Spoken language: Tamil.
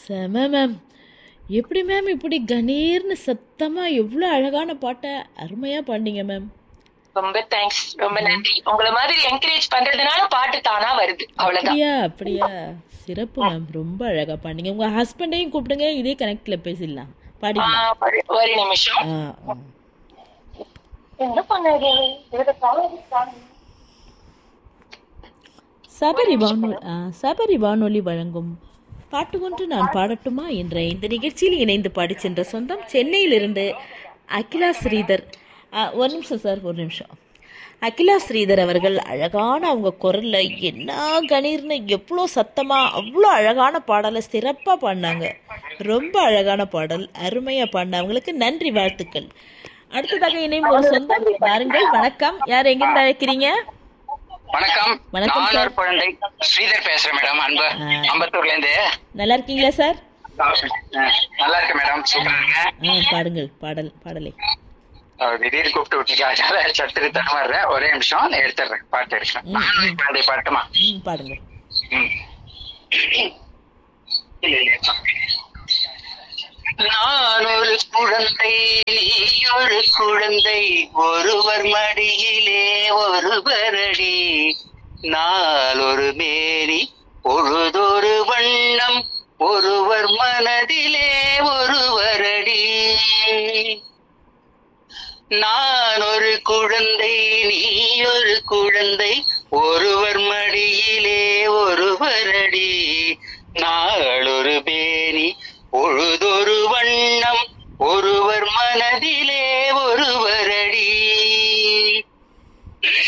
செம மேம். எப்படி மேம் இப்படி கணீர்னு சத்தமா எவ்வளோ அழகான பாட்டை அருமையா பாடினீங்க மேம். ரொம்ப தேங்க்ஸ், ரொம்ப நன்றி. உங்களை மாதிரி என்கரேஜ் பண்றதுனால பாட்டு தானா வருது, அவ்வளவுதான். அப்படியா அப்படியா, சிறப்பு மேம். ரொம்ப அழகா பாடினீங்க. உங்க ஹஸ்பண்டையும் கூப்பிடுங்க, இதே கனெக்ட்ல பேசிடலாம், பாடிடலாம். ஒரு நிமிஷம். ஆ ஆ. என்ன பண்ணாரு? சபரி வானொலி வழங்கும் பாட்டு ஒன்று நான் பாடட்டுமா என்ற இந்த நிகழ்ச்சியில் இணைந்து பாடி சென்ற சொந்தம் சென்னையிலிருந்து அகிலா ஸ்ரீதர். ஒரு நிமிஷம் சார், ஒரு நிமிஷம். அகிலா ஸ்ரீதர் அவர்கள் அழகான அவங்க குரல்ல என்ன கணீர்னு எவ்வளோ சத்தமா அவ்வளோ அழகான பாடலை சிறப்பாக பாடினாங்க. ரொம்ப அழகான பாடல், அருமையாக பாடின அவங்களுக்கு நன்றி, வாழ்த்துக்கள். அடுத்ததாக இணையும் ஒரு சொந்தம் பாருங்கள். வணக்கம், யார் எங்கிருந்து அழைக்கிறீங்க? வணக்கம். வணக்கம் நான் சார். ஒரு குழந்தை ஸ்ரீதர் பேசுறேன் மேடம். அம்பத்தூர்ல இருந்து. நல்லா இருக்கீங்களா சார்? நல்லா இருக்கு மேடம். சூப்பரா. பாடுங்கள் பாடலை. திடீர்னு கூப்பிட்டு விட்டுருக்கா, சட்டுக்கு தடுமாறுறேன். ஒரே நிமிஷம் எடுத்துடுறேன், பாட்டு எடுக்கிறேன். குழந்தை பாட்டுமா? பாடுங்க. நான் ஒரு குழந்தை, நீ ஒரு குழந்தை, ஒருவர் மடியிலே ஒருவரடி, நாள் ஒரு மேனி பொழுதொரு வண்ணம், ஒருவர் மனதிலே ஒருவரடி. நான் ஒரு குழந்தை, நீ ஒரு குழந்தை, ஒருவர் மடியிலே ஒருவரடி,